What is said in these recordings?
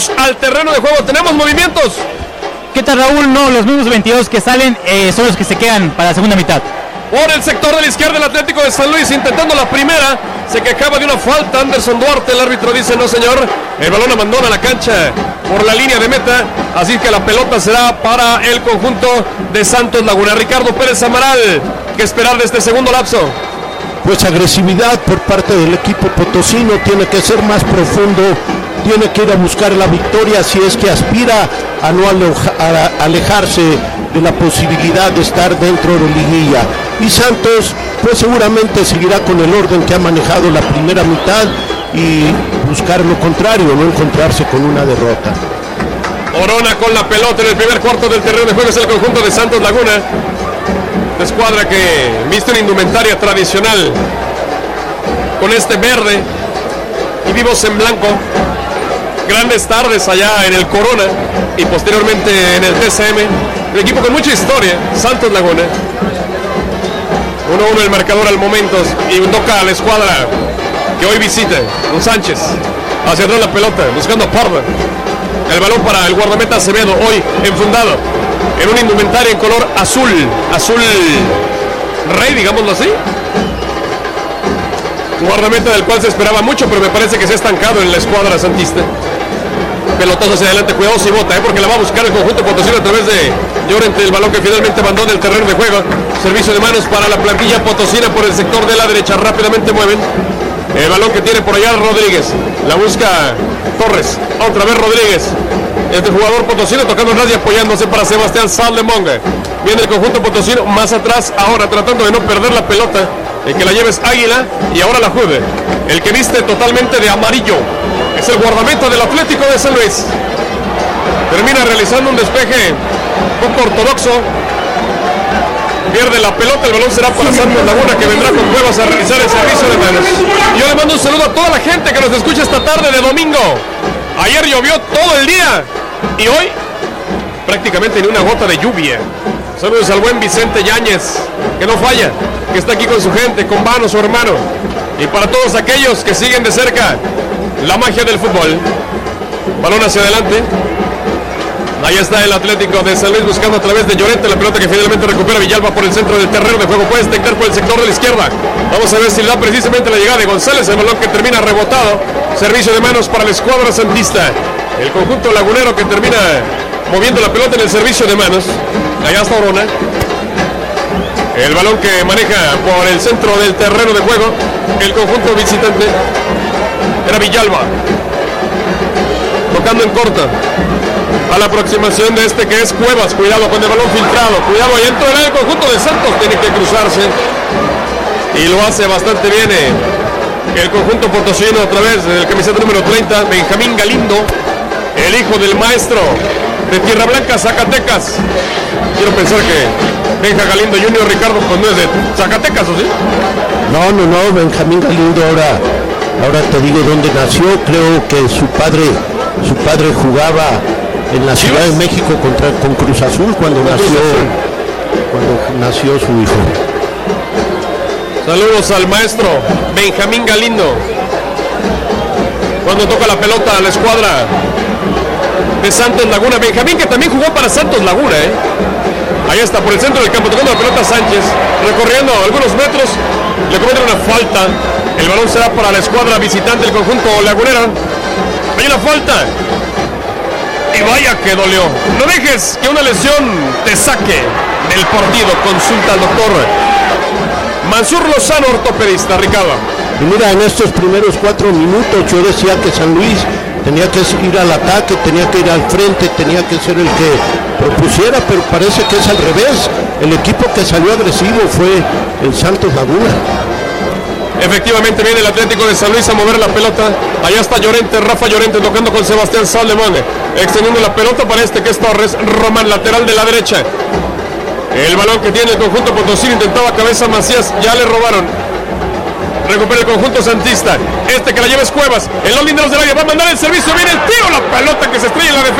Vamos al terreno de juego, tenemos movimientos. ¿Qué tal, Raúl? No, los mismos 22 que salen son los que se quedan para la segunda mitad. Por el sector de la izquierda, el Atlético de San Luis intentando la primera. Se quejaba de una falta Anderson Duarte. El árbitro dice no, señor. El balón abandona la cancha por la línea de meta. Así que la pelota será para el conjunto de Santos Laguna. Ricardo Pérez Amaral, ¿qué esperar de este segundo lapso? Pues agresividad por parte del equipo potosino. Tiene que ser más profundo. Tiene que ir a buscar la victoria si es que aspira a no alejarse de la posibilidad de estar dentro de liguilla. Y Santos pues seguramente seguirá con el orden que ha manejado la primera mitad y buscar lo contrario, no encontrarse con una derrota. Orona con la pelota en el primer cuarto del terreno de juego, es el conjunto de Santos Laguna. La escuadra que viste una indumentaria tradicional con este verde y vivos en blanco. Grandes tardes allá en el Corona y posteriormente en el TCM. El equipo con mucha historia, Santos Laguna. 1-1 el marcador al momento y toca a la escuadra que hoy visita, Don Sánchez. Hacia atrás la pelota, buscando a Parda. El balón para el guardameta Acevedo, hoy enfundado en una indumentaria en color azul. Azul rey, digámoslo así. Guardameta del cual se esperaba mucho, pero me parece que se ha estancado en la escuadra santista. Pelotazo hacia adelante, cuidado si bota, porque la va a buscar el conjunto potosino a través de Llorente, el balón que finalmente abandona el terreno de juego. Servicio de manos para la plantilla potosina por el sector de la derecha, rápidamente mueven. El balón que tiene por allá Rodríguez, la busca Torres, otra vez Rodríguez. Este jugador potosino tocando el ras y apoyándose para Sebastián Saldemonga. Viene el conjunto potosino más atrás ahora, tratando de no perder la pelota. El que la lleva es Águila y ahora la juegue. El que viste totalmente de amarillo es el guardameta del Atlético de San Luis. Termina realizando un despeje poco ortodoxo. Pierde la pelota, el balón será para Santos Laguna, que vendrá con Cuevas a realizar el servicio de manos. Yo le mando un saludo a toda la gente que nos escucha esta tarde de domingo. Ayer llovió todo el día y hoy prácticamente ni una gota de lluvia. Saludos al buen Vicente Yáñez, que no falla, que está aquí con su gente, con Vano, su hermano. Y para todos aquellos que siguen de cerca la magia del fútbol. Balón hacia adelante. Ahí está el Atlético de San Luis buscando a través de Llorente la pelota que finalmente recupera Villalba por el centro del terreno de juego. Puede detectar por el sector de la izquierda. Vamos a ver si le da precisamente la llegada de González. El balón que termina rebotado. Servicio de manos para la escuadra santista. El conjunto lagunero que termina moviendo la pelota en el servicio de manos. Allá está Orona. El balón que maneja por el centro del terreno de juego el conjunto visitante era Villalba. Tocando en corta. A la aproximación de este que es Cuevas. Cuidado con el balón filtrado. Cuidado ahí dentro del conjunto de Santos. Tiene que cruzarse. Y lo hace bastante bien el conjunto potosino a través del camiseta número 30. Benjamín Galindo. El hijo del maestro de Tierra Blanca, Zacatecas. Quiero pensar que Benja Galindo Junior, Ricardo, pues no es de Zacatecas, ¿o sí? No, Benjamín Galindo ahora te digo dónde nació. Creo que su padre jugaba en la Ciudad de México con Cruz Azul cuando nació su hijo. Saludos al maestro Benjamín Galindo. Cuando toca la pelota a la escuadra de Santos Laguna. Benjamín, que también jugó para Santos Laguna, Ahí está, por el centro del campo, tocando la pelota Sánchez, recorriendo algunos metros, le cometen una falta. El balón será para la escuadra visitante del conjunto lagunero. Hay una falta. Y vaya que dolió. No dejes que una lesión te saque del partido. Consulta al doctor Mansur Lozano, ortopedista. Ricardo. Y mira, en estos primeros 4 minutos yo decía que San Luis tenía que ir al ataque, tenía que ir al frente, tenía que ser el que propusiera, pero parece que es al revés. El equipo que salió agresivo fue el Santos Laguna. Efectivamente viene el Atlético de San Luis a mover la pelota. Allá está Llorente, Rafa Llorente tocando con Sebastián Saldemonga, extendiendo la pelota para este que es Torres Román, lateral de la derecha. El balón que tiene el conjunto potosino, intentaba cabeza Macías, ya le robaron. Recupera el conjunto santista. Este que la lleva es Cuevas. En los linderos del área va a mandar el servicio. Viene el tiro. La pelota que se estrella en la defensa.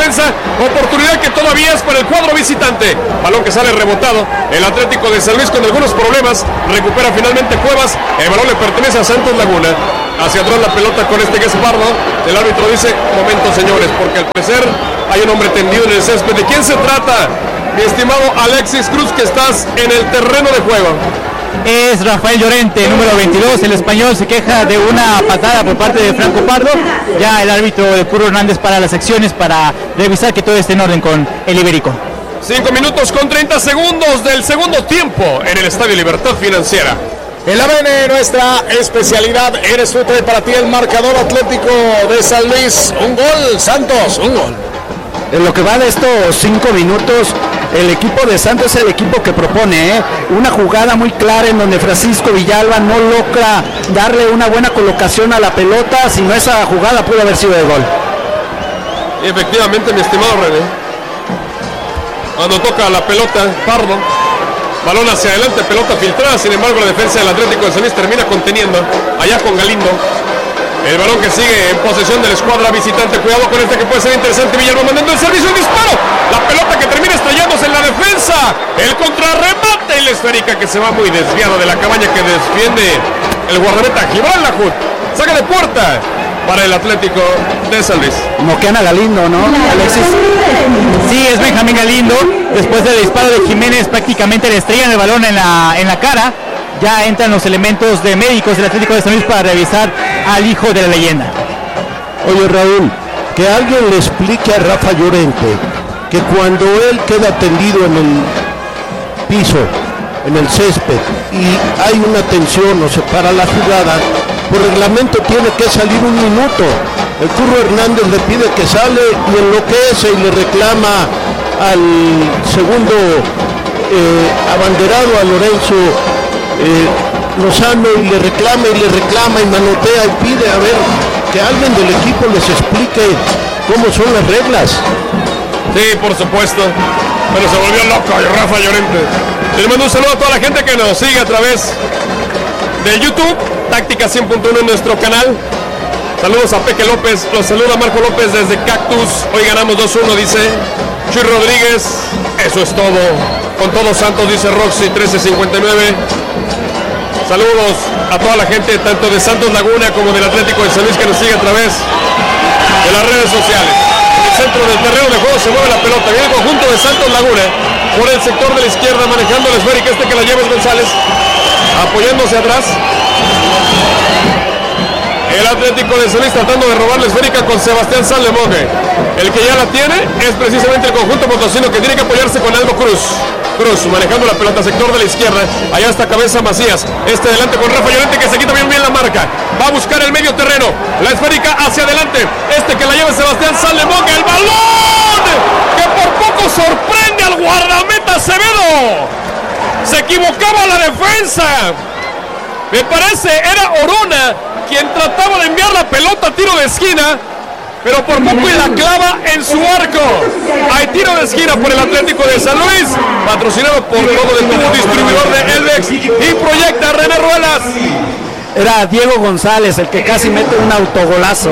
defensa, oportunidad que todavía es para el cuadro visitante. Balón que sale rebotado, el Atlético de San Luis con algunos problemas, recupera finalmente Cuevas, el balón le pertenece a Santos Laguna. Hacia atrás la pelota con este que es Pardo. El árbitro dice, momento señores, porque al parecer hay un hombre tendido en el césped. ¿De quién se trata? Mi estimado Alexis Cruz, que estás en el terreno de juego. Es Rafael Llorente, número 22. El español se queja de una patada por parte de Franco Pardo. Ya el árbitro de Curro Hernández para las secciones para revisar que todo esté en orden con el ibérico. 5 minutos con 30 segundos del segundo tiempo en el Estadio Libertad Financiera. El ABN, nuestra especialidad, eres tú, trae para ti el marcador. Atlético de San Luis, un gol, Santos, un gol. En lo que va de estos 5 minutos, el equipo de Santos es el equipo que propone, una jugada muy clara en donde Francisco Villalba no logra darle una buena colocación a la pelota, si no esa jugada pudo haber sido de gol. Y efectivamente, mi estimado René, cuando toca la pelota, Pardo, balón hacia adelante, pelota filtrada, sin embargo la defensa del Atlético de San Luis termina conteniendo, allá con Galindo. El balón que sigue en posesión de la escuadra visitante. Cuidado con este que puede ser interesante. Villalba mandando el servicio, el disparo. La pelota que termina estrellándose en la defensa. El contrarremate y la esférica que se va muy desviado de la cabaña que defiende el guardameta Gibran Lajut. Saca de puerta para el Atlético de San Luis. Noquean a Galindo, ¿no, Alexis? Sí, es Benjamín Galindo. Después del disparo de Jiménez, prácticamente le estrellan el balón en la cara. Ya entran los elementos de médicos del Atlético de San Luis para revisar al hijo de la leyenda. Oye, Raúl, que alguien le explique a Rafa Llorente que cuando él queda tendido en el piso, en el césped, y hay una tensión o se para la jugada, por reglamento tiene que salir un minuto. El Curro Hernández le pide que sale y enloquece y le reclama al segundo abanderado, a Lorenzo Lozano, y le reclama y manotea y pide a ver que alguien del equipo les explique cómo son las reglas. Sí, por supuesto, pero se volvió loco Rafa Llorente. Les mando un saludo a toda la gente que nos sigue a través de YouTube, Táctica 100.1 en nuestro canal. Saludos a Peque López, los saluda Marco López desde Cactus. Hoy ganamos 2-1, dice Chuy Rodríguez. Eso es todo. Con todos Santos, dice Roxy 1359. Saludos a toda la gente, tanto de Santos Laguna como del Atlético de San Luis, que nos sigue a través de las redes sociales. En el centro del terreno de juego se mueve la pelota. Viene el conjunto de Santos Laguna por el sector de la izquierda, manejando la esférica. Que la lleva es González, apoyándose atrás. El Atlético de San Luis tratando de robar la esférica con Sebastián Sallemonge. El que ya la tiene es precisamente el conjunto potosino, que tiene que apoyarse con Aldo Cruz. Cruz manejando la pelota, sector de la izquierda. Allá está Cabeza Macías. Adelante con Rafa Llorente, que se quita bien la marca. Va a buscar el medio terreno. La esférica hacia adelante. Que la lleva Sebastián Sallemonge. El balón que por poco sorprende al guardameta Acevedo. Se equivocaba la defensa. Me parece era Orona quien trataba de enviar la pelota a tiro de esquina, pero por poco y la clava en su arco. Hay tiro de esquina por el Atlético de San Luis, patrocinado por Logo de Tubo, distribuidor de Elvex y Proyecta René Ruelas. Era Diego González el que casi mete un autogolazo,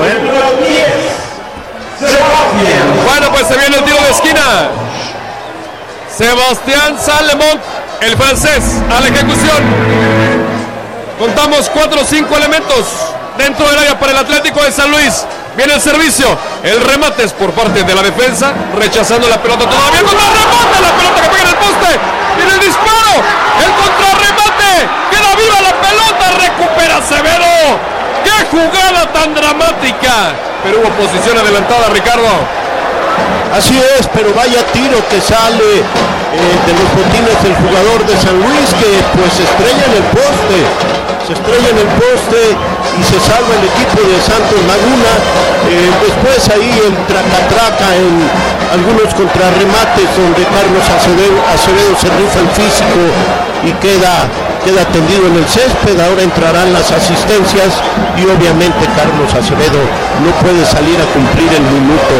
Bueno, pues se viene el tiro de esquina. Sebastián Sallemonge, el francés, a la ejecución. Contamos 4 o 5 elementos dentro del área para el Atlético de San Luis. Viene el servicio, el remate es por parte de la defensa, rechazando la pelota todavía. Contrarremate, la pelota que pega en el poste. Viene el disparo, el contrarremate. Queda viva la pelota, recupera Acevedo. ¡Qué jugada tan dramática! Pero hubo posición adelantada, Ricardo. Así es, pero vaya tiro que sale de los botines del jugador de San Luis, que pues se estrella en el poste. Se estrella en el poste y se salva el equipo de Santos Laguna. Después ahí el traca-traca en algunos contrarremates donde Carlos Acevedo se rifa el físico y queda tendido en el césped. Ahora entrarán las asistencias y obviamente Carlos Acevedo no puede salir a cumplir el minuto.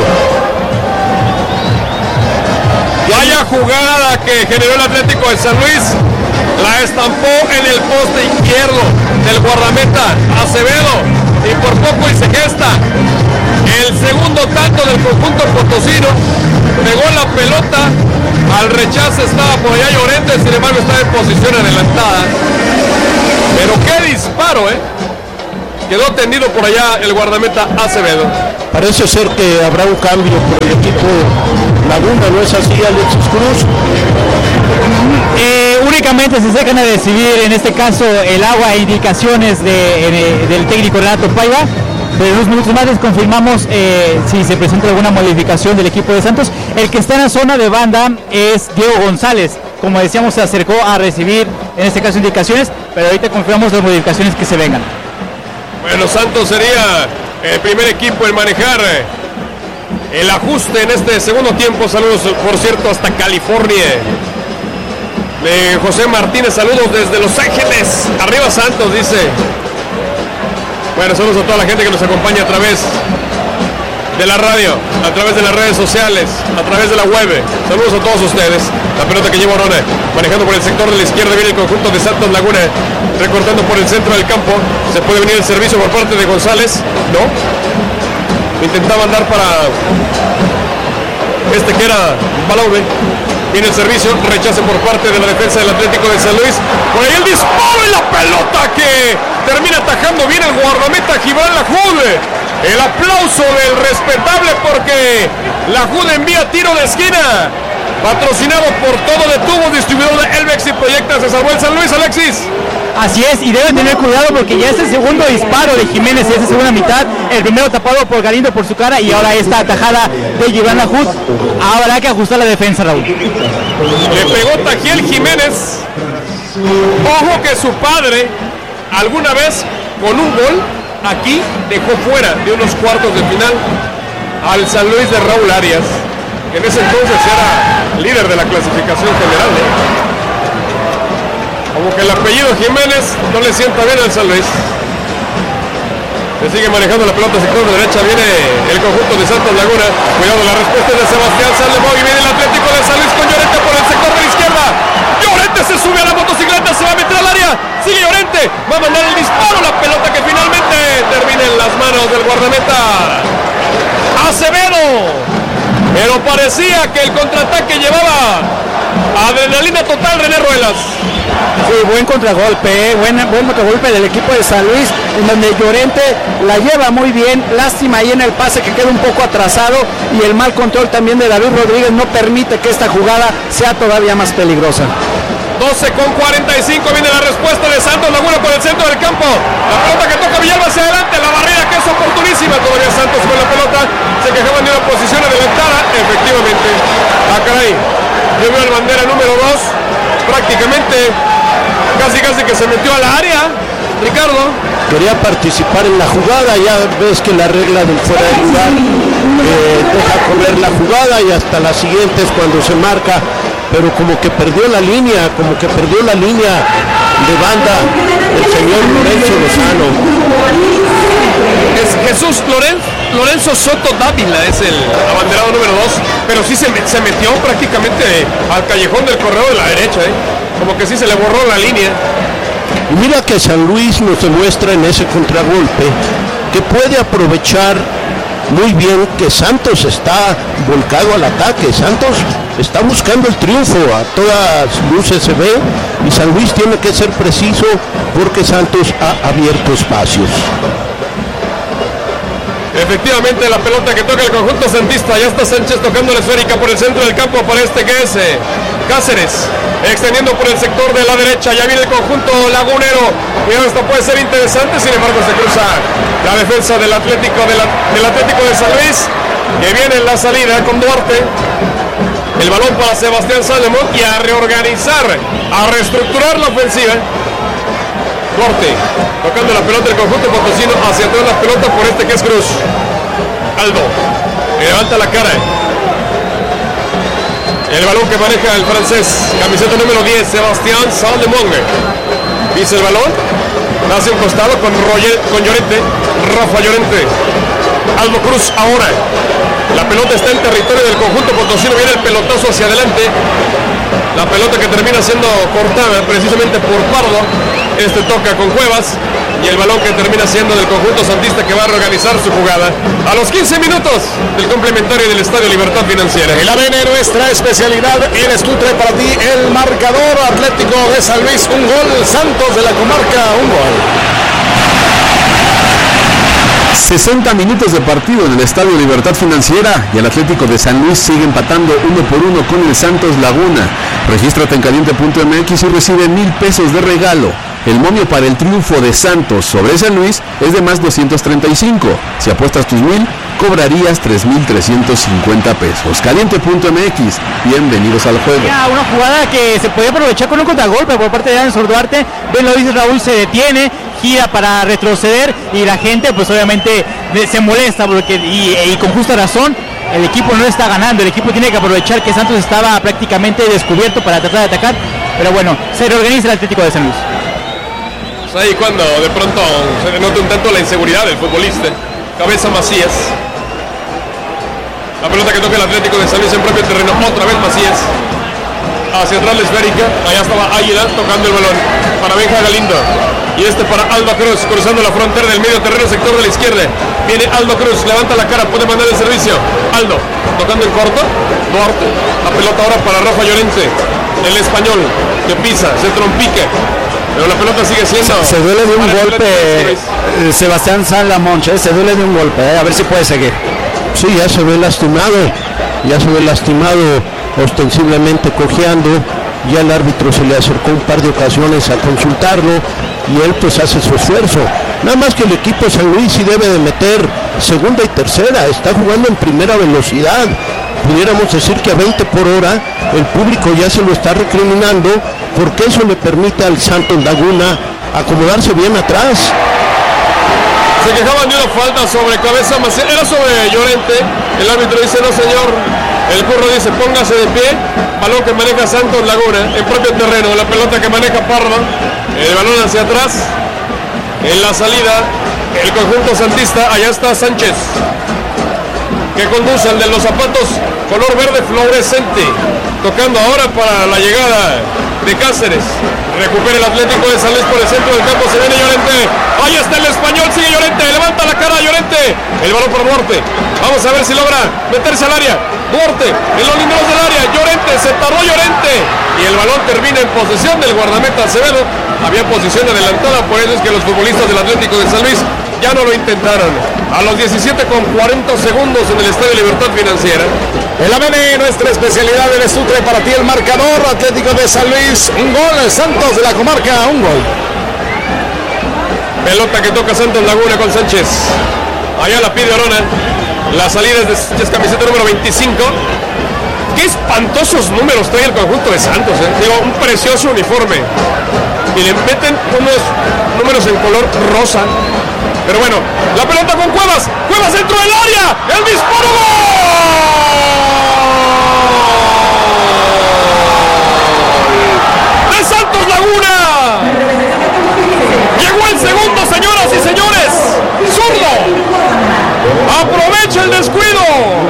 Vaya jugada que generó el Atlético de San Luis. La estampó en el poste izquierdo del guardameta Acevedo. y por poco y se gesta el segundo tanto del conjunto potosino. Pegó la pelota, al rechazo estaba por allá Llorente, sin embargo estaba en posición adelantada. Pero qué disparo, quedó tendido por allá el guardameta Acevedo. Parece ser que habrá un cambio por el equipo Laguna, ¿no es así, Alexis Cruz? Únicamente se dejan de recibir, en este caso, el agua e indicaciones del técnico Renato Paiva. Pero en unos minutos más les confirmamos si se presenta alguna modificación del equipo de Santos. El que está en la zona de banda es Diego González. Como decíamos, se acercó a recibir, en este caso, indicaciones, pero ahorita confirmamos las modificaciones que se vengan. Bueno, Santos sería el primer equipo en manejar el ajuste en este segundo tiempo. Saludos, por cierto, hasta California. De José Martínez, saludos desde Los Ángeles. Arriba Santos, dice. Bueno, saludos a toda la gente que nos acompaña a través de la radio, a través de las redes sociales, a través de la web. Saludos a todos ustedes. La pelota que lleva Orona, manejando por el sector de la izquierda, viene el conjunto de Santos Laguna, recortando por el centro del campo. Se puede venir el servicio por parte de González, ¿no? Intentaba andar para que era Balaude. Viene el servicio, rechace por parte de la defensa del Atlético de San Luis. Por ahí el disparo y la pelota que termina atajando bien el guardameta Gibran Lahoud. El aplauso del respetable porque Lahoud envía tiro de esquina. Patrocinado por Todo de Tubos, distribuidor de Elvex y Proyectas. Se salvó el San Luis, Alexis. Así es, y deben tener cuidado porque ya es el segundo disparo de Jiménez en esa segunda mitad. El primero tapado por Galindo por su cara y ahora esta atajada de Gibran Lahoud. Habrá que ajustar la defensa, Raúl. Le pegó Tajiel Jiménez. Ojo que su padre alguna vez con un gol aquí dejó fuera de unos cuartos de final al San Luis de Raúl Arias, que en ese entonces era líder de la clasificación general. Como que el apellido Jiménez no le sienta bien al San Luis. Se sigue manejando la pelota sector de derecha, viene el conjunto de Santos Laguna. Cuidado, la respuesta de Sebastián Sallemón y viene el Atlético de San Luis con Llorente por el sector de la izquierda. Llorente se sube a la motocicleta, se va a meter al área. Sigue Llorente, va a mandar el disparo, la pelota que finalmente termina en las manos del guardameta Acevedo. Pero parecía que el contraataque llevaba adrenalina total, René Ruelas. Sí, buen contragolpe, buen contragolpe del equipo de San Luis, en donde Llorente la lleva muy bien. Lástima ahí en el pase que queda un poco atrasado, y el mal control también de David Rodríguez no permite que esta jugada sea todavía más peligrosa. 12:45 viene la respuesta de Santos Laguna por el centro del campo. La pelota que toca Villalba hacia adelante, la barrida que es oportunísima. Todavía Santos con la pelota, se quejaban de una posición adelantada. Efectivamente, caray, yo veo el bandera número 2, prácticamente casi que se metió a la área. Ricardo quería participar en la jugada, ya ves que la regla del fuera de lugar deja correr la jugada y hasta la siguiente es cuando se marca, pero como que perdió la línea de banda el señor Lorenzo Lozano. Es Jesús Lorenzo Soto Dávila, es el abanderado número 2, pero sí se metió prácticamente al callejón del corredor de la derecha, como que sí se le borró la línea. Y mira que San Luis nos demuestra en ese contragolpe que puede aprovechar muy bien que Santos está volcado al ataque. Santos está buscando el triunfo, a todas luces se ve, y San Luis tiene que ser preciso porque Santos ha abierto espacios. Efectivamente, la pelota que toca el conjunto santista, ya está Sánchez tocando la esférica por el centro del campo para este que es Cáceres, extendiendo por el sector de la derecha. Ya viene el conjunto lagunero. Mira, esto puede ser interesante, sin embargo se cruza la defensa del Atlético de San Luis, que viene en la salida con Duarte. El balón para Sebastián Sallemón y a reorganizar, a reestructurar la ofensiva. Duarte, tocando la pelota del conjunto potosino, hacia atrás la pelota por este que es Cruz. Aldo, levanta la cara. El balón que maneja el francés, camiseta número 10, Sebastián Sallemón. Pisa el balón, hace un costado con Llorente, Rafa Llorente. Aldo Cruz ahora. La pelota está en territorio del conjunto potosino, viene el pelotazo hacia adelante. La pelota que termina siendo cortada precisamente por Pardo. Este toca con Cuevas, y el balón que termina siendo del conjunto santista, que va a reorganizar su jugada a los 15 minutos del complementario del Estadio Libertad Financiera. El ADN, nuestra especialidad, eres tú, trae para ti el marcador. Atlético de San Luis, un gol. Santos de la Comarca, un gol. 60 minutos de partido en el Estadio Libertad Financiera y el Atlético de San Luis sigue empatando 1-1 con el Santos Laguna. Regístrate en caliente.mx y recibe 1,000 pesos de regalo. El momio para el triunfo de Santos sobre San Luis es de más 235. Si apuestas tus 1,000, cobrarías 3,350 pesos. Caliente.mx, bienvenidos al juego. Una jugada que se podía aprovechar con un contragolpe por parte de Anderson Duarte. Bien lo dice Raúl, se detiene, gira para retroceder y la gente pues obviamente se molesta porque y con justa razón. El equipo no está ganando, el equipo tiene que aprovechar que Santos estaba prácticamente descubierto para tratar de atacar, pero bueno, se reorganiza el Atlético de San Luis. Pues ahí cuando de pronto se denota un tanto la inseguridad del futbolista. Cabeza Macías. La pelota que toca el Atlético de San Luis en propio terreno, otra vez Macías. Hacia atrás la esférica, allá estaba Águila tocando el balón para Benja Galindo. Y para Aldo Cruz, cruzando la frontera del medio terreno, sector de la izquierda. Viene Aldo Cruz, levanta la cara, puede mandar el servicio. Aldo, tocando en corto, Duarte. La pelota ahora para Rafa Llorente, el español, que pisa, se trompica. Pero la pelota sigue siendo... Se duele de un golpe, Sebastián Salamonche, se duele de un golpe, a ver si puede seguir. Sí, ya se ve lastimado, ostensiblemente cojeando. Ya el árbitro se le acercó un par de ocasiones a consultarlo y él pues hace su esfuerzo. Nada más que el equipo San Luis sí debe de meter segunda y tercera, está jugando en primera velocidad. Pudiéramos decir que a 20 por hora, el público ya se lo está recriminando porque eso le permite al Santos Laguna acomodarse bien atrás. Se quejaban de una falta sobre Cabeza Macías, era sobre Llorente. El árbitro dice no señor, el curro dice póngase de pie. Balón que maneja Santos Laguna en propio terreno, la pelota que maneja Parra, el balón hacia atrás. En la salida el conjunto santista, allá está Sánchez, que conduce al de los zapatos color verde fluorescente, tocando ahora para la llegada de Cáceres. Recupera el Atlético de San Luis por el centro del campo, se viene Llorente, ahí está el español, sigue Llorente, levanta la cara Llorente, el balón por Duarte, vamos a ver si logra meterse al área. Duarte en los límites del área, Llorente, se tardó Llorente y el balón termina en posesión del guardameta Acevedo. Había posición adelantada, por eso es que los futbolistas del Atlético de San Luis ya no lo intentaron. A los 17:40 segundos en el Estadio Libertad Financiera. El ADN, nuestra especialidad, el estutre para ti el marcador. Atlético de San Luis, un gol. Santos de la Comarca, un gol. Pelota que toca Santos Laguna con Sánchez. Allá la pide Orona. La salida es de camiseta número 25. Qué espantosos números trae el conjunto de Santos, Digo, un precioso uniforme. Y le meten unos números en color rosa. Pero bueno, la pelota con Cuevas. Cuevas dentro del área. El disparo. ¡Gol! ¡De Santos Laguna! Llegó el segundo, señoras y señores. Zurdo. Aprovecha el descuido.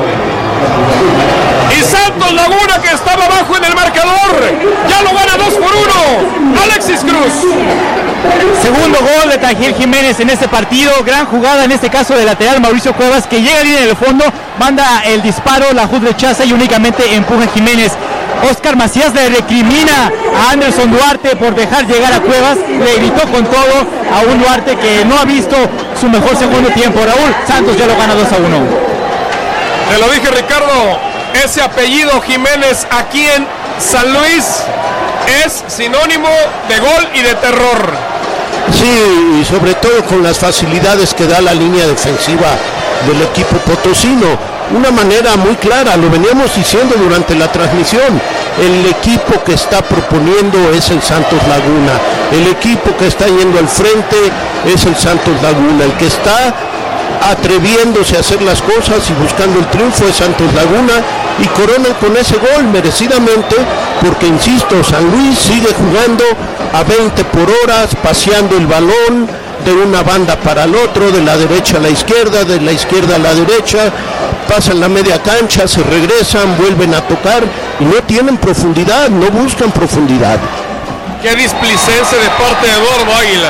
Y Santos Laguna, que estaba abajo en el marcador, ya lo gana 2-1. Alexis Cruz. Segundo gol de Tajiel Jiménez en este partido. Gran jugada en este caso de lateral Mauricio Cuevas, que llega bien en el fondo, manda el disparo, la Juz rechaza y únicamente empuja a Jiménez. Oscar Macías le recrimina a Anderson Duarte por dejar llegar a Cuevas, le gritó con todo a un Duarte que no ha visto su mejor segundo tiempo. Raúl, Santos ya lo gana 2-1. Te lo dije, Ricardo, ese apellido Jiménez aquí en San Luis es sinónimo de gol y de terror. Sí, y sobre todo con las facilidades que da la línea defensiva del equipo potosino. Una manera muy clara, lo veníamos diciendo durante la transmisión, el equipo que está proponiendo es el Santos Laguna, el equipo que está yendo al frente es el Santos Laguna, el que está atreviéndose a hacer las cosas y buscando el triunfo es Santos Laguna, y coronan con ese gol merecidamente, porque insisto, San Luis sigue jugando a 20 por hora, paseando el balón de una banda para el otro, de la derecha a la izquierda, de la izquierda a la derecha, pasan la media cancha, se regresan, vuelven a tocar y no tienen profundidad, no buscan profundidad. Qué displicencia de parte de Eduardo Águila.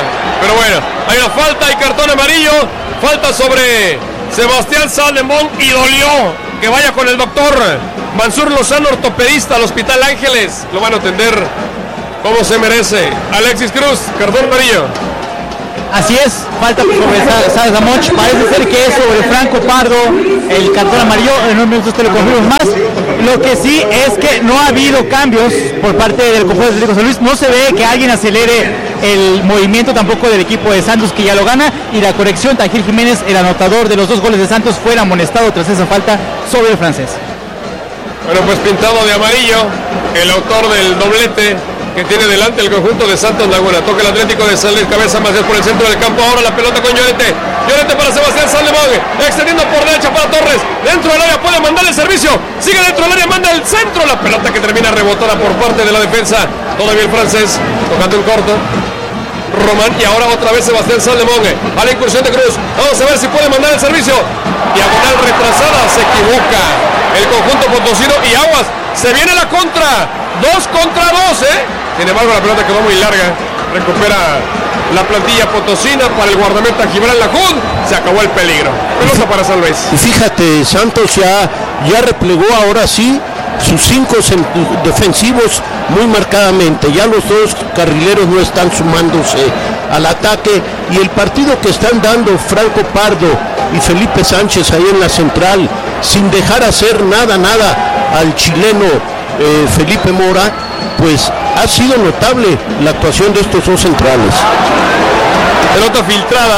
Pero bueno, hay una falta y cartón amarillo. Falta sobre Sebastián Salomón y dolió que vaya con el doctor Mansur Lozano, ortopedista al Hospital Ángeles. Lo van a atender como se merece. Alexis Cruz, cartón amarillo. Así es, falta sobre Salomón. Parece ser que es sobre Franco Pardo el cartón amarillo. En unos minutos te lo confirmo más. Lo que sí es que no ha habido cambios por parte del conjunto de Atlético San Luis. No se ve que alguien acelere el movimiento tampoco del equipo de Santos, que ya lo gana. Y la corrección, Tajir Jiménez, el anotador de los 2 goles de Santos, fue amonestado tras esa falta sobre el francés. Bueno, pues pintado de amarillo el autor del doblete que tiene delante el conjunto de Santos Laguna. Toca el Atlético de San Luis, cabeza más por el centro del campo. Ahora la pelota con Llorente. Llorente para Sebastián Salomón, extendiendo por derecha para Torres. Dentro del área puede mandar el servicio. Sigue dentro del área, manda el centro. La pelota que termina rebotada por parte de la defensa. Todavía el francés tocando el corto. Román, y ahora otra vez Sebastián Salomón a la incursión de Cruz. Vamos a ver si puede mandar el servicio. Diagonal retrasada, se equivoca el conjunto potosino y aguas, se viene la contra. 2 contra 2, Sin embargo, la pelota quedó muy larga. Recupera la plantilla potosina para el guardameta Gibran Lajud. Se acabó el peligro. Pelota para San Luis. Y fíjate, Santos ya replegó ahora sí sus 5 defensivos muy marcadamente. Ya los 2 carrileros no están sumándose al ataque. Y el partido que están dando Franco Pardo y Felipe Sánchez ahí en la central, sin dejar hacer nada al chileno Felipe Mora, pues ha sido notable la actuación de estos 2 centrales. Pelota filtrada,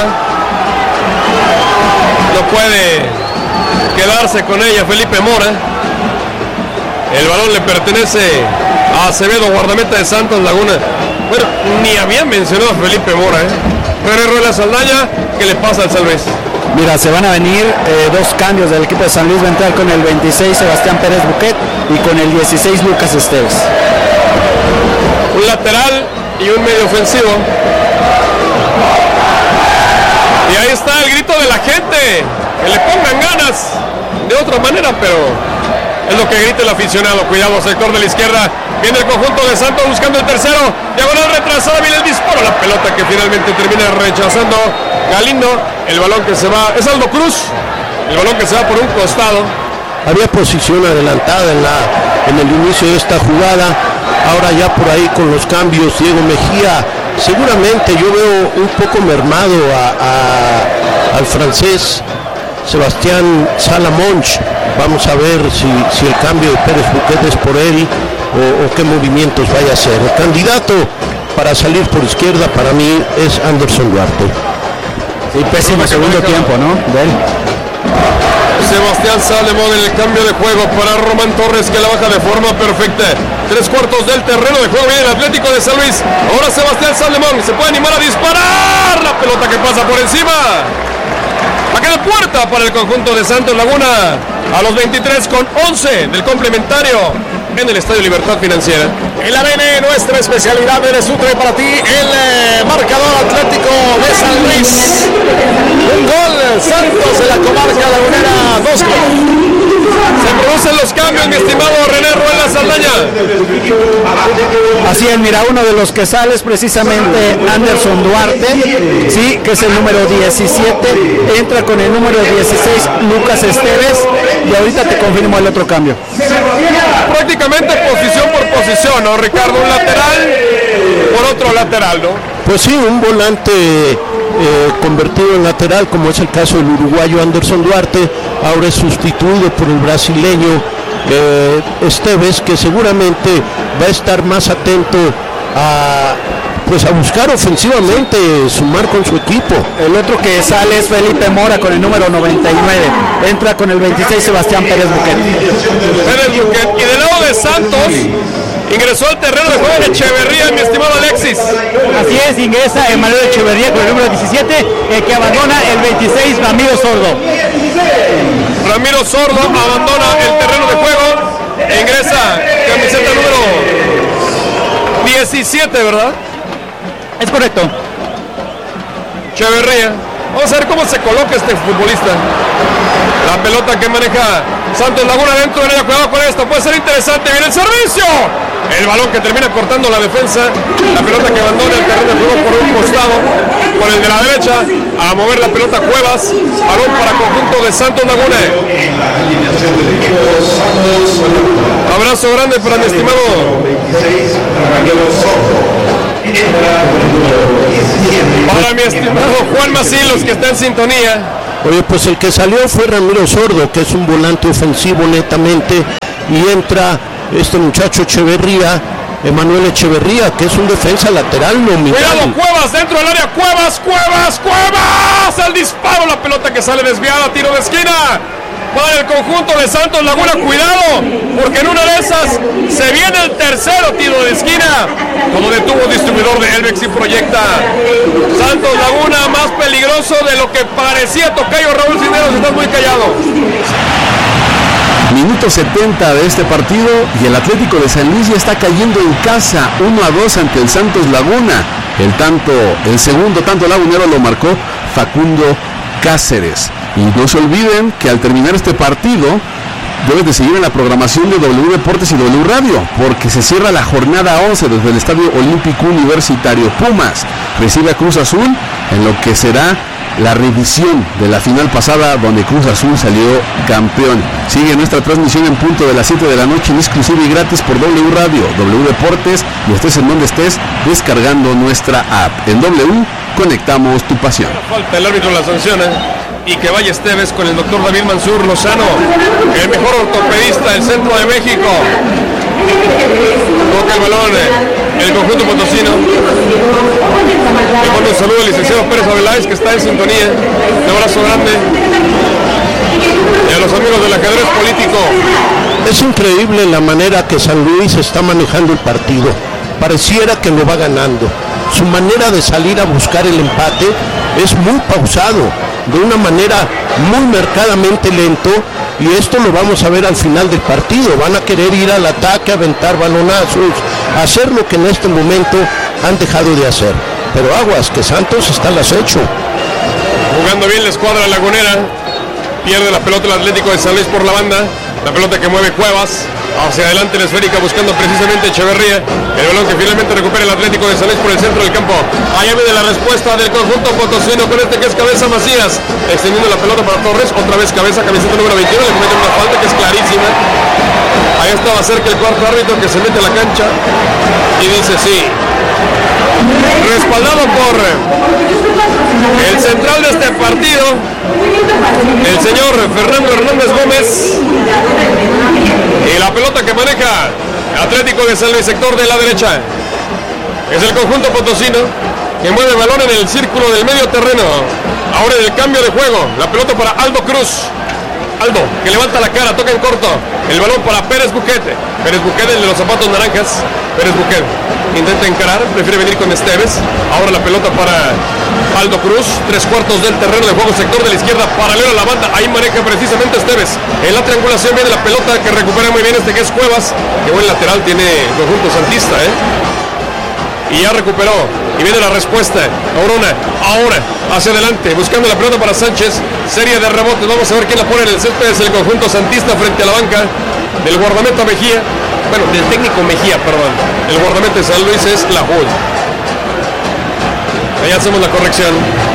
no puede quedarse con ella Felipe Mora. El balón le pertenece a Acevedo, guardameta de Santos Laguna. Bueno, ni había mencionado a Felipe Mora, Pero Ruela Saldaña, ¿qué le pasa al San Luis? Mira, se van a venir 2 cambios del equipo de San Luis. Va a entrar con el 26 Sebastián Pérez Buquet y con el 16 Lucas Esteves. Un lateral y un medio ofensivo. Y ahí está el grito de la gente. Que le pongan ganas de otra manera, pero es lo que grita el aficionado. Cuidado, sector de la izquierda. Viene el conjunto de Santos buscando el tercero. Diagonal retrasada, viene el disparo. La pelota que finalmente termina rechazando Galindo. El balón que se va, es Aldo Cruz. El balón que se va por un costado. Había posición adelantada en el inicio de esta jugada. Ahora ya por ahí con los cambios, Diego Mejía. Seguramente yo veo un poco mermado al francés Sebastián Salomón. Vamos a ver si el cambio de Pérez Buquet es por él o qué movimientos vaya a hacer. El candidato para salir por izquierda para mí es Anderson Duarte. Y pésimo segundo tiempo, ¿no? De él. Sebastián Salomón en el cambio de juego para Román Torres, que la baja de forma perfecta. 3/4 del terreno de juego viene el Atlético de San Luis. Ahora Sebastián Salomón se puede animar a disparar. La pelota que pasa por encima. Acá de puerta para el conjunto de Santos Laguna. A los 23 con 11 del complementario en el Estadio Libertad Financiera. El ADN, nuestra especialidad, eres útil para ti. El marcador Atlético de San Luis. Un gol, Santos de la comarca lagunera, 2 goles. Se producen los cambios, mi estimado René Ruela Saldaña. Así es, mira, uno de los que sale es precisamente Anderson Duarte, sí, que es el número 17, entra con el número 16 Lucas Esteves, y ahorita te confirmo el otro cambio. Prácticamente posición por posición, ¿no, Ricardo? Un lateral por otro lateral, ¿no? Pues sí, un volante convertido en lateral, como es el caso del uruguayo Anderson Duarte, ahora es sustituido por el brasileño Esteves, que seguramente va a estar más atento a buscar ofensivamente sumar con su equipo. El otro que sale es Felipe Mora con el número 99, entra con el 26 Sebastián Pérez Buquet. Y del lado de Santos ingresó al terreno de juego Echeverría, mi estimado Alexis. Así es, ingresa Emanuel Echeverría con el número 17, que abandona el 26 Ramiro Sordo. Ramiro Sordo abandona el terreno de juego e ingresa camiseta número 17, ¿verdad? Es correcto. Echeverría. Vamos a ver cómo se coloca este futbolista. La pelota que maneja Santos Laguna dentro del área. Cuidado con esto, puede ser interesante. Viene el servicio. El balón que termina cortando la defensa. La pelota que abandona el terreno de juego por un costado. Por el de la derecha. A mover la pelota Cuevas. Balón para conjunto de Santos Laguna. Abrazo grande para mi estimado Juan Macilos, que está en sintonía. Oye, pues el que salió fue Ramiro Sordo, que es un volante ofensivo netamente, y entra este muchacho Echeverría, Emanuel Echeverría, que es un defensa lateral nominal. Cuidado, Cuevas dentro del área, Cuevas, el disparo, la pelota que sale desviada, tiro de esquina para el conjunto de Santos Laguna. Cuidado, porque en una de esas se viene el tercero tiro de esquina, como detuvo el distribuidor de Elvex y proyecta. Santos Laguna más peligroso de lo que parecía. Tocayo Raúl Cisneros, estás muy callado. Minuto 70 de este partido y el Atlético de San Luis ya está cayendo en casa 1-2 ante el Santos Laguna. El segundo tanto lagunero lo marcó Facundo Cáceres. Y no se olviden que al terminar este partido debes de seguir en la programación de W Deportes y W Radio, porque se cierra la jornada 11 desde el Estadio Olímpico Universitario. Pumas recibe a Cruz Azul en lo que será la revisión de la final pasada, donde Cruz Azul salió campeón. Sigue nuestra transmisión en punto de las 7 de la noche en exclusiva y gratis por W Radio, W Deportes, y estés en donde estés, descargando nuestra app. En W conectamos tu pasión. Falta, el árbitro la sanciona. Y que vaya Esteves con el doctor David Mansur Lozano, el mejor ortopedista del centro de México. Toca el balón el conjunto potosino. Le mando un saludo al licenciado Pérez Aveláez, que está en sintonía. Un abrazo grande. Y a los amigos del ajedrez político. Es increíble la manera que San Luis está manejando el partido. Pareciera que lo va ganando. Su manera de salir a buscar el empate es muy pausado, de una manera muy marcadamente lento, y esto lo vamos a ver al final del partido. Van a querer ir al ataque, aventar balonazos, hacer lo que en este momento han dejado de hacer. Pero aguas, que Santos está al acecho. Jugando bien la escuadra lagunera. Pierde la pelota el Atlético de San Luis por la banda. La pelota que mueve Cuevas. Hacia adelante la esférica buscando precisamente Echeverría. El balón que finalmente recupera el Atlético de San Luis por el centro del campo. Allá viene la respuesta del conjunto potosino con este que es Cabeza Macías. Extendiendo la pelota para Torres. Otra vez Cabeza, camiseta número 21. Le comete una falta que es clarísima. Ahí estaba cerca el cuarto árbitro que se mete a la cancha y dice sí. Respaldado por el central de este partido, el señor Fernando Hernández Gómez. Y la pelota que maneja Atlético de San Luis, sector de la derecha. Es el conjunto potosino que mueve el balón en el círculo del medio terreno. Ahora en el cambio de juego, la pelota para Aldo Cruz. Aldo, que levanta la cara, toca en corto. El balón para Pérez Buquet. Pérez Buquet, el de los zapatos naranjas. Pérez Buquet intenta encarar, prefiere venir con Esteves. Ahora la pelota para Aldo Cruz. 3/4 del terreno de juego, sector de la izquierda, paralelo a la banda. Ahí maneja precisamente Esteves. En la triangulación viene la pelota que recupera muy bien que es Cuevas. Qué buen lateral tiene el conjunto santista, Y ya recuperó. Y viene la respuesta. Ahora hacia adelante, buscando la pelota para Sánchez. Serie de rebotes. Vamos a ver quién la pone en el césped. Es el conjunto santista frente a la banca del guardameta Mejía. Bueno, del técnico Mejía, perdón. El guardameta de San Luis es la Hood. Ahí hacemos la corrección.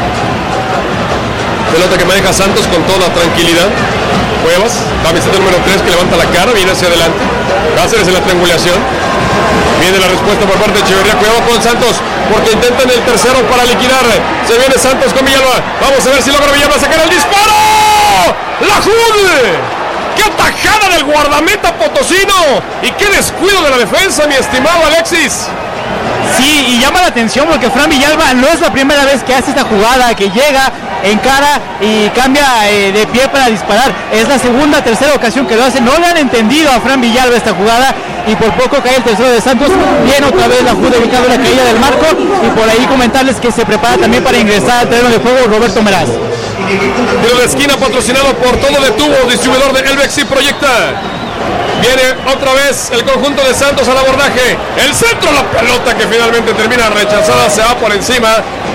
Pelota que maneja Santos con toda tranquilidad. Cuevas, camiseta número 3 que levanta la cara, viene hacia adelante. Cáceres en la triangulación. Viene la respuesta por parte de Echeverría. Cuidado con Santos, porque intentan el tercero para liquidar. Se viene Santos con Villalba. Vamos a ver si logra Villalba sacar el disparo. ¡La Jud! ¡Qué atajada del guardameta potosino! ¡Y qué descuido de la defensa, mi estimado Alexis! Sí, y llama la atención porque Fran Villalba no es la primera vez que hace esta jugada, que llega, encara y cambia de pie para disparar. Es la segunda, tercera ocasión que lo hace. No le han entendido a Fran Villalba esta jugada y por poco cae el tercero de Santos. Viene otra vez la jugada ubicada en la caída del marco, y por ahí comentarles que se prepara también para ingresar al terreno de juego Roberto Meraz. Tiro de esquina patrocinado por Todo de Tubo, distribuidor de Elvex y Proyecta. Viene otra vez el conjunto de Santos al abordaje. El centro, la pelota que finalmente termina rechazada, se va por encima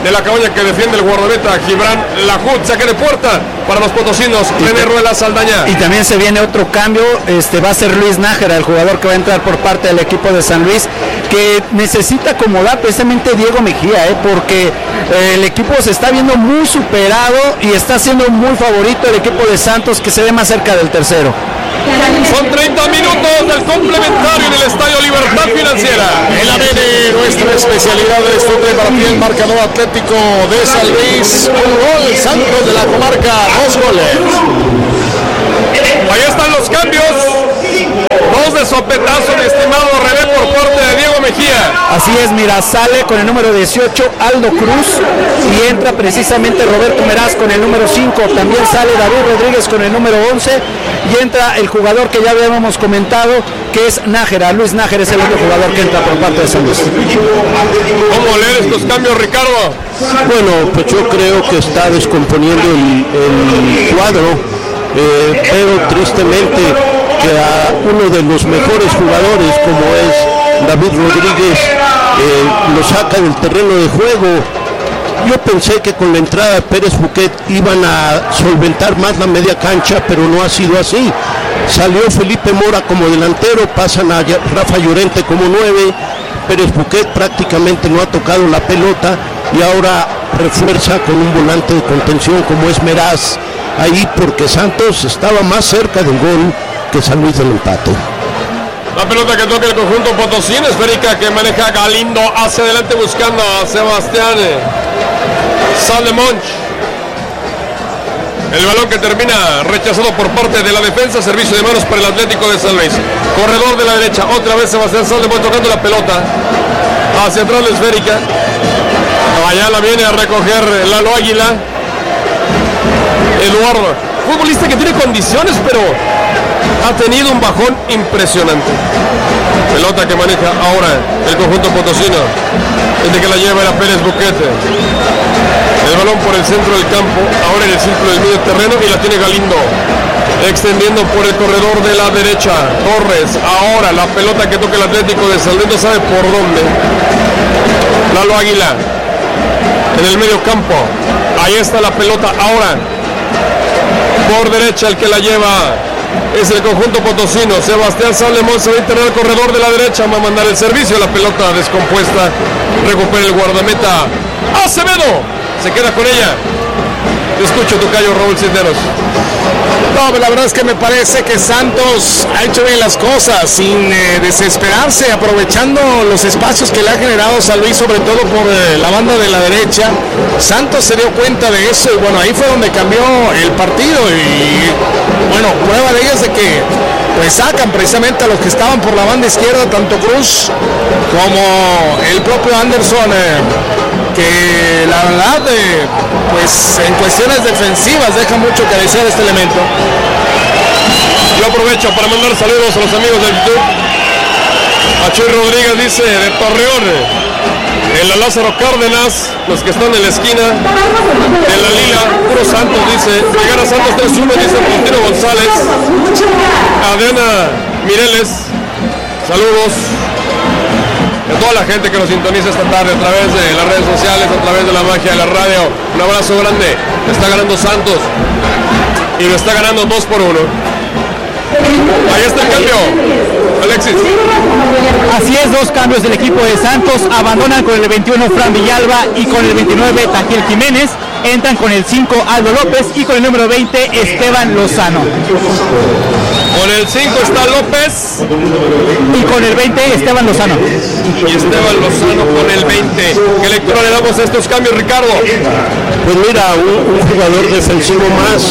de la cabaña que defiende el guardameta Gibran Lahoud. Saque de puerta para los potosinos. René Ruela Saldaña. Y también se viene otro cambio, va a ser Luis Nájera, el jugador que va a entrar por parte del equipo de San Luis, que necesita acomodar precisamente Diego Mejía, porque el equipo se está viendo muy superado y está siendo muy favorito el equipo de Santos, que se ve más cerca del tercero. Son 30 minutos del complementario en el Estadio Libertad Financiera. El ADN, nuestra especialidad de estudio para ti, el marcador Atlético de San Luis. Un gol, Santos de la Comarca, 2 goles. Ahí están los cambios. 2 de sopetazo, mi estimado René, por parte de Diego Mejía. Así es, mira, sale con el número 18 Aldo Cruz y entra precisamente Roberto Meraz con el número 5. También sale David Rodríguez con el número 11 y entra el jugador que ya habíamos comentado, que es Nájera. Luis Nájera es el único jugador que entra por parte de San Luis. ¿Cómo leer estos cambios, Ricardo? Bueno, pues yo creo que está descomponiendo el cuadro, pero tristemente que a uno de los mejores jugadores como es David Rodríguez lo saca del terreno de juego. Yo pensé que con la entrada de Pérez Buquet iban a solventar más la media cancha, pero no ha sido así. Salió Felipe Mora como delantero, pasan a Rafa Llorente como 9, Pérez Buquet prácticamente no ha tocado la pelota y ahora refuerza con un volante de contención como es Meraz ahí, porque Santos estaba más cerca del gol que San Luis del empate. La pelota que toca el conjunto potosino, esférica que maneja Galindo hacia adelante buscando a Sebastián Saldemonch. El balón que termina rechazado por parte de la defensa, servicio de manos para el Atlético de San Luis. Corredor de la derecha, otra vez Sebastián Saldemonch tocando la pelota hacia atrás la esférica. Allá la viene a recoger Lalo Águila. Eduardo, futbolista que tiene condiciones, pero ha tenido un bajón impresionante. Pelota que maneja ahora el conjunto potosino, desde que la lleva era Pérez Buquete. El balón por el centro del campo, ahora en el círculo del medio terreno, y la tiene Galindo, extendiendo por el corredor de la derecha. Torres, ahora la pelota que toca el Atlético de San Luis, no sabe por dónde. Lalo Águila en el medio campo, ahí está la pelota ahora. Por derecha el que la lleva es el conjunto potosino. Sebastián Saldemonch se va a internar al corredor de la derecha, va a mandar el servicio. La pelota descompuesta, recupera el guardameta Acevedo, se queda con ella. Te escucho, tocayo Raúl Cisneros. No, la verdad es que me parece que Santos ha hecho bien las cosas sin desesperarse, aprovechando los espacios que le ha generado San Luis, sobre todo por la banda de la derecha. Santos se dio cuenta de eso y bueno, ahí fue donde cambió el partido y bueno, prueba de ello es de que pues sacan precisamente a los que estaban por la banda izquierda, tanto Cruz como el propio Anderson, que la verdad pues en cuestiones defensivas deja mucho que desear este elemento. Yo aprovecho para mandar saludos a los amigos del YouTube. A Chuy Rodríguez dice de Torreón, en la Lázaro Cárdenas, los que están en la esquina de la Lila, puro Santos, dice, llegar a Santos 3-1, dice Montino González. Adriana Mireles, saludos a toda la gente que nos sintoniza esta tarde a través de las redes sociales, a través de la magia de la radio. Un abrazo grande. Está ganando Santos y lo está ganando 2-1. Ahí está el cambio, Alexis. Así es, 2 cambios del equipo de Santos. Abandonan con el 21 Fran Villalba y con el 29 Taquiel Jiménez. Entran con el 5 Aldo López y con el número 20 Esteban Lozano. Con el 5 está López y con el 20 Esteban Lozano. Y Esteban Lozano con el 20. ¿Qué lectura le damos a estos cambios, Ricardo? Pues mira, un jugador defensivo más,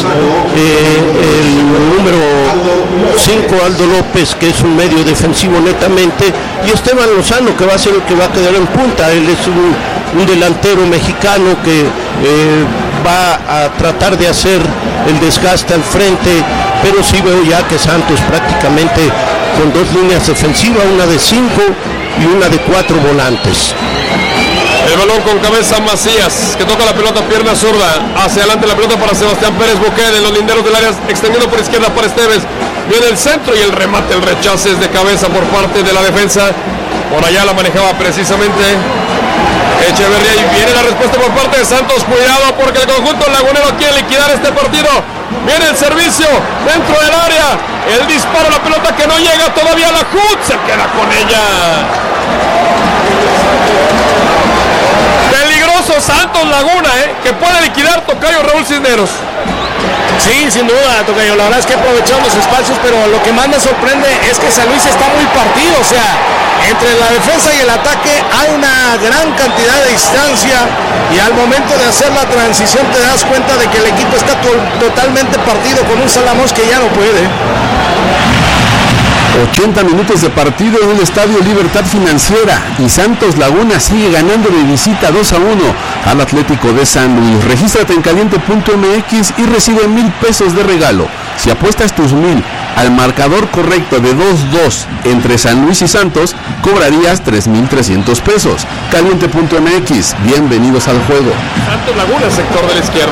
el número 5 Aldo López, que es un medio defensivo netamente, y Esteban Lozano, que va a ser el que va a quedar en punta. Él es un delantero mexicano que va a tratar de hacer el desgaste al frente, pero sí veo ya que Santos prácticamente con 2 líneas defensivas, una de 5 y una de 4 volantes. El balón con cabeza Macías, que toca la pelota pierna zurda, hacia adelante la pelota para Sebastián Pérez Buquet en los linderos del área, extendiendo por izquierda para Esteves, viene el centro y el remate, el rechace es de cabeza por parte de la defensa. Por allá la manejaba precisamente Echeverría, y viene la respuesta por parte de Santos. Cuidado porque el conjunto lagunero quiere liquidar este partido. Viene el servicio dentro del área. El disparo, la pelota que no llega todavía. La Hood se queda con ella. Peligroso Santos Laguna, que puede liquidar Tocayo Raúl Cisneros. Sí, sin duda, Tocayo. La verdad es que aprovechó los espacios, pero lo que más me sorprende es que San Luis está muy partido. O sea, entre la defensa y el ataque hay una gran cantidad de distancia, y al momento de hacer la transición te das cuenta de que el equipo está totalmente partido, con un Salamos que ya no puede. 80 minutos de partido en el Estadio Libertad Financiera, y Santos Laguna sigue ganando de visita 2-1 al Atlético de San Luis. Regístrate en caliente.mx y recibe 1,000 pesos de regalo. Si apuestas tus 1,000 al marcador correcto de 2-2 entre San Luis y Santos, cobrarías 3,300 pesos. Caliente.mx, bienvenidos al juego. Santos Laguna, sector de la izquierda.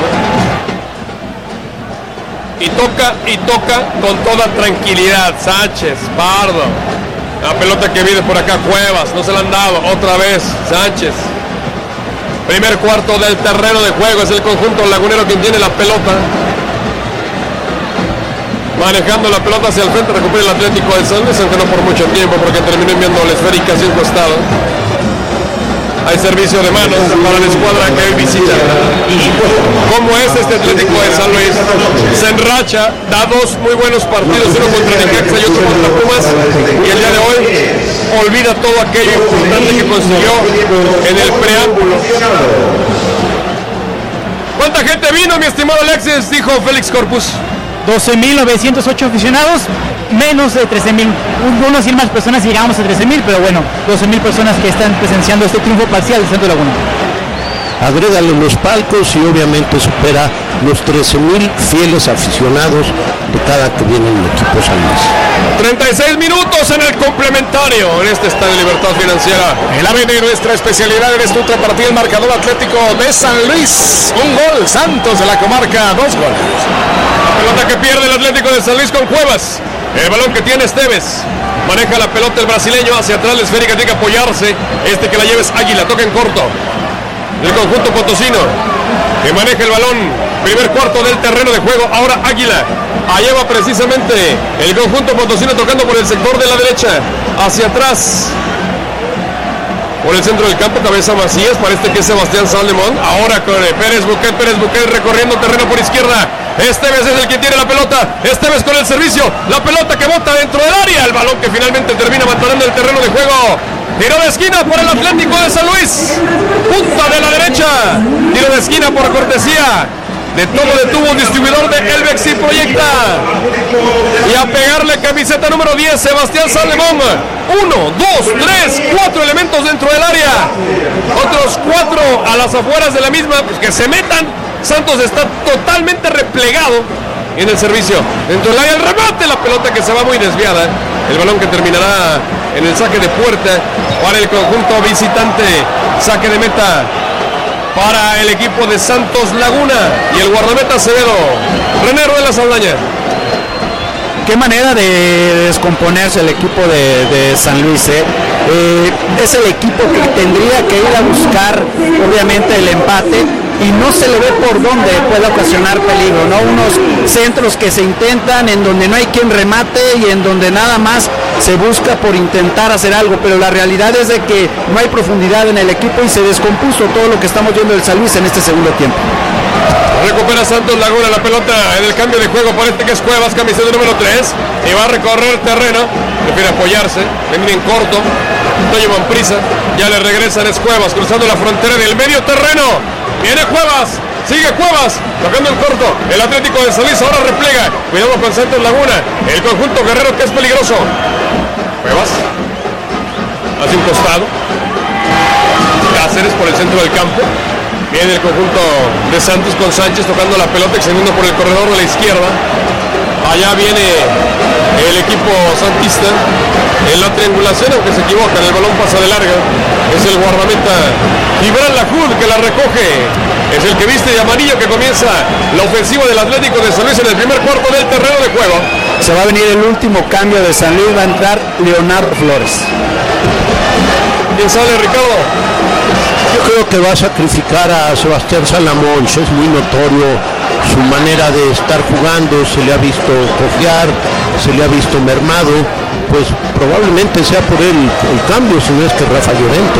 Y toca con toda tranquilidad. Sánchez, Pardo. La pelota que viene por acá, Cuevas, no se la han dado. Otra vez, Sánchez. Primer cuarto del terreno de juego, es el conjunto lagunero quien tiene la pelota. Manejando la pelota hacia el frente, recupera el Atlético de San Luis, aunque no por mucho tiempo, porque terminó enviando la esférica hacia un costado. Hay servicio de manos para la escuadra que hoy visita. ¿Cómo es este Atlético de San Luis? Se enracha, da dos muy buenos partidos, uno contra Necaxa y otro contra Pumas, y el día de hoy olvida todo aquello importante que consiguió en el preámbulo. ¿Cuánta gente vino, mi estimado Alexis? Dijo Félix Corpus. 12,908 aficionados, menos de 13,000, unos 100 más personas y llegamos a 13,000, pero bueno, 12,000 personas que están presenciando este triunfo parcial de Santos Laguna. Agrégale los palcos y obviamente supera los 13,000 fieles aficionados de cada que viene el equipo San Luis. 36 minutos en el complementario en este Estadio Libertad Financiera. El AVE, nuestra especialidad en esta otra partida, el marcador Atlético de San Luis. Un gol, Santos de la comarca, 2 goles. La pelota que pierde el Atlético de San Luis con Cuevas. El balón que tiene Esteves. Maneja la pelota el brasileño hacia atrás, la esférica tiene que apoyarse. Este que la lleva es Águila, toca en corto. El conjunto potosino que maneja el balón. Primer cuarto del terreno de juego. Ahora Águila. Allá va precisamente el conjunto potosino tocando por el sector de la derecha. Hacia atrás. Por el centro del campo, cabeza Macías, parece que es Sebastián Saldemón. Ahora con Pérez Buquet recorriendo terreno por izquierda. Esteves es el que tiene la pelota. Esteves con el servicio. La pelota que bota dentro del área. El balón que finalmente termina mantenendo el terreno de juego. Tiro de esquina por el Atlético de San Luis. Punta de la derecha. Tiro de esquina por cortesía de todo detuvo un distribuidor de Elvex y proyecta. Y a pegarle camiseta número 10, Sebastián Saldemón. 1, 2, 3, 4 elementos dentro del área. Otros 4 a las afueras de la misma, pues que se metan. Santos está totalmente replegado en el servicio. Dentro del área el remate, la pelota que se va muy desviada. El balón que terminará en el saque de puerta para el conjunto visitante. Saque de meta para el equipo de Santos Laguna y el guardameta Acevedo, René Rueda Saldaña. Qué manera de descomponerse el equipo de San Luis, es el equipo que tendría que ir a buscar obviamente el empate y no se le ve por dónde puede ocasionar peligro, ¿no? Unos centros que se intentan en donde no hay quien remate y en donde nada más se busca por intentar hacer algo, pero la realidad es de que no hay profundidad en el equipo y se descompuso todo lo que estamos viendo del San Luis en este segundo tiempo. Recupera Santos Laguna la pelota en el cambio de juego, parece que es Cuevas, camiseta número 3, y va a recorrer terreno, prefiere apoyarse, viene en corto, no llevan prisa, ya le regresan, es Cuevas, cruzando la frontera del medio terreno, viene Cuevas, sigue Cuevas, tocando en corto, el Atlético de San Luis ahora replega, cuidado con Santos Laguna, el conjunto guerrero que es peligroso, Cuevas, hacia un costado, Cáceres por el centro del campo, viene el conjunto de Santos con Sánchez tocando la pelota, extendiendo por el corredor de la izquierda. Allá viene el equipo santista en la triangulación, aunque se equivocan, el balón pasa de larga. Es el guardameta Gibran Lajud que la recoge. Es el que viste de amarillo que comienza la ofensiva del Atlético de San Luis en el primer cuarto del terreno de juego. Se va a venir el último cambio de San Luis, va a entrar Leonardo Flores. ¿Quién sale, Ricardo? Yo creo que va a sacrificar a Sebastián Salamón, es muy notorio su manera de estar jugando, se le ha visto cojear, se le ha visto mermado, pues probablemente sea por él el cambio, si no es que Rafa Llorente.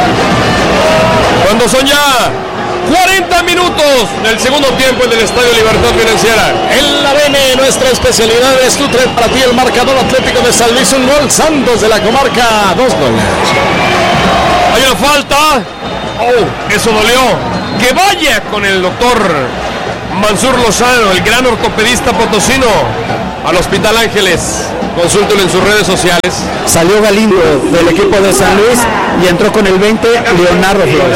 Cuando son ya 40 minutos del segundo tiempo en el Estadio Libertad Financiera. En la BM, nuestra especialidad es tu tren para ti, el marcador Atlético de San Luis, un gol, Santos de la Comarca, 2 goles. Hay una falta. Oh, eso dolió. Que vaya con el doctor Mansur Lozano, el gran ortopedista potosino, al Hospital Ángeles. Consúltelo en sus redes sociales. Salió Galindo del equipo de San Luis y entró con el 20 Leonardo Flores.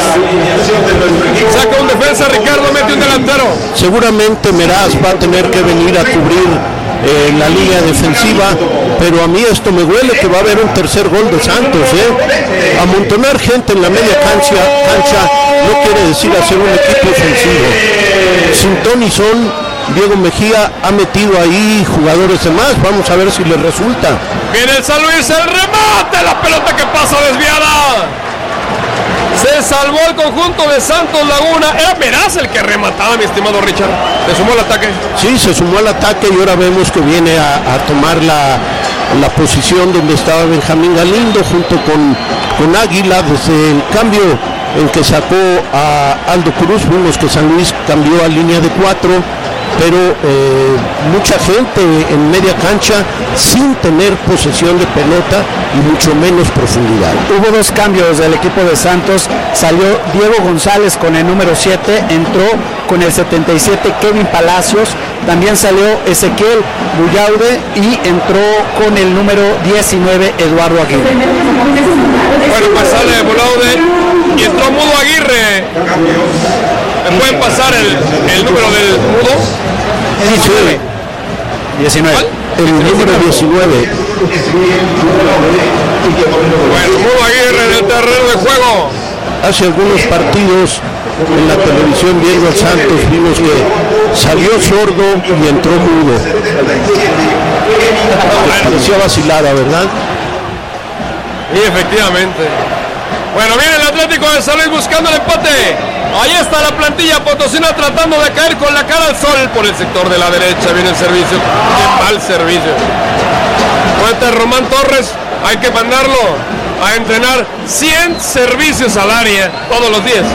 Saca un defensa, Ricardo, mete un delantero. Seguramente Meraz va a tener que venir a cubrir la línea defensiva, pero a mí esto me huele que va a haber un tercer gol de Santos. Amontonar gente en la media cancha no quiere decir hacer un equipo ofensivo. Sin Tony Son, Diego Mejía ha metido ahí jugadores de más, vamos a ver si les resulta. Viene el San Luis, el remate, la pelota que pasa desviada. Se salvó el conjunto de Santos Laguna. Era Meraz el que remataba, mi estimado Richard. ¿Se sumó al ataque? Sí, se sumó al ataque y ahora vemos que viene a tomar la posición donde estaba Benjamín Galindo junto con Águila. Desde el cambio en que sacó a Aldo Cruz, vimos que San Luis cambió a línea de 4, pero mucha gente en media cancha sin tener posesión de pelota y mucho menos profundidad. Hubo 2 cambios del equipo de Santos. Salió Diego González con el número 7, entró con el 77 Kevin Palacios, también salió Ezequiel Bullaude y entró con el número 19 Eduardo Aguirre. Bueno, pues sale Bullaude y entró Mudo Aguirre. ¿Me pueden pasar el número del Mudo? 19. ¿Cuál? El número 19. Bueno, Mudo Aguirre en el terreno de juego. Hace algunos partidos en la televisión viendo al Santos vimos que salió sordo y entró mudo. Parecía vacilada, ¿verdad? Y efectivamente. Bueno, viene el Atlético de San Luis buscando el empate. Ahí está la plantilla potosina tratando de caer con la cara al sol por el sector de la derecha. Viene el servicio. Qué mal servicio. Cuenta Román Torres. Hay que mandarlo a entrenar 100 servicios al área todos los días.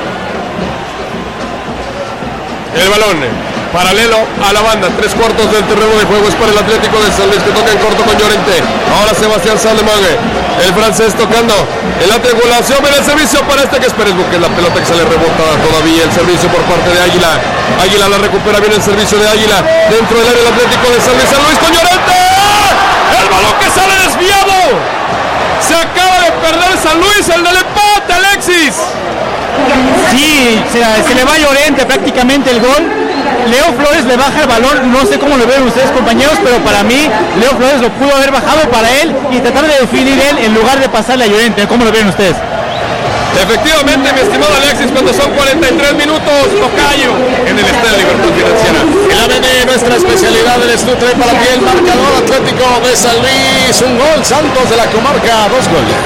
El balón paralelo a la banda, 3/4 del terreno de juego es para el Atlético de San Luis, que toca en corto con Llorente. Ahora Sebastián Salemague, el francés tocando en la triangulación, viene el servicio para este que es Pérez Buques, la pelota que sale rebota todavía, el servicio por parte de Águila. Águila la recupera, viene el servicio de Águila dentro del área del Atlético de San Luis con Llorente. El balón que sale desviado. Se acaba de perder San Luis, el del empate, Alexis. Sí, se le va a Llorente prácticamente el gol. Leo Flores le baja el balón, no sé cómo lo ven ustedes, compañeros, pero para mí Leo Flores lo pudo haber bajado para él y tratar de definir él en lugar de pasarle a Llorente. ¿Cómo lo ven ustedes? Efectivamente, mi estimado Alexis, cuando son 43 minutos, tocayo en el Estadio Libertad Financiera. En la BD, nuestra especialidad del estutre para ti, el marcador Atlético de San Luis, un gol, Santos de la Comarca, 2 goles.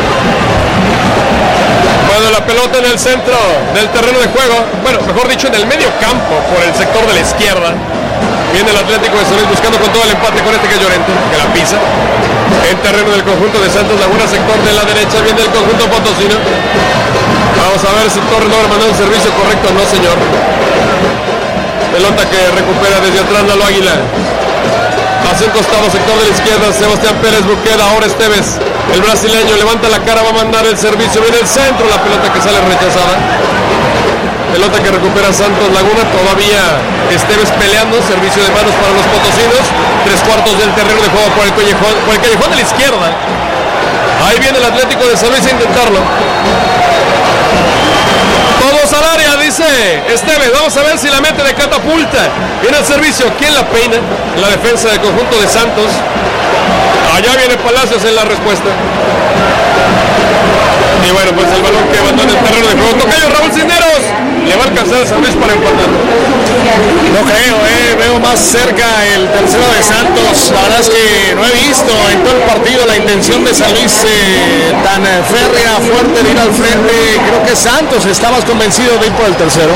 Bueno, la pelota en el centro del terreno de juego, bueno, mejor dicho, en el medio campo, por el sector de la izquierda. Viene el Atlético de San Luis buscando con todo el empate con este que es Llorente, que la pisa. En terreno del conjunto de Santos Laguna, sector de la derecha, viene el conjunto potosino. Vamos a ver si Torres logra mandar un servicio correcto, no señor. Pelota que recupera desde atrás Lalo Águila. Hacia un costado, sector de la izquierda, Sebastián Pérez Buqueda, ahora Esteves, el brasileño, levanta la cara, va a mandar el servicio, viene el centro, la pelota que sale rechazada. Pelota que recupera Santos Laguna, todavía Esteves peleando, servicio de manos para los potosinos, 3/4 del terreno de juego por el callejón de la izquierda. Ahí viene el Atlético de San Luis a intentarlo. Todos al área, dice Esteves, vamos a ver si la mete de catapulta. Viene el servicio, ¿quién la peina? En la defensa del conjunto de Santos. Allá viene Palacios en la respuesta. Y bueno, pues el balón que abandona el terreno de juego. Tocayo Raúl Cisneros, le va a alcanzar a San Luis para empatar. No creo, veo más cerca el tercero de Santos. La verdad es que no he visto en todo el partido la intención de San Luis tan férrea, fuerte de ir al frente. Creo que Santos está más convencido de ir por el tercero.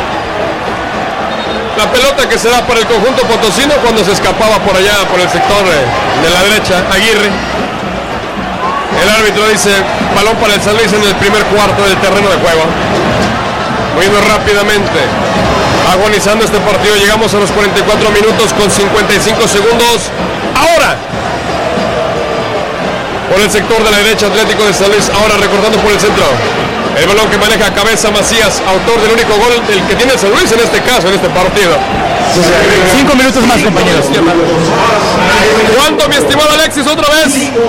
La pelota que se da para el conjunto potosino cuando se escapaba por allá, por el sector de la derecha, Aguirre. El árbitro dice balón para el San Luis en el primer cuarto del terreno de juego. Moviendo rápidamente, agonizando este partido. Llegamos a los 44 minutos con 55 segundos. Ahora, por el sector de la derecha, Atlético de San Luis. Ahora recortando por el centro. El balón que maneja a cabeza Macías, autor del único gol del que tiene San Luis en este caso, en este partido. 5 minutos más, compañeros. ¿Cuánto, mi estimado Alexis, otra vez?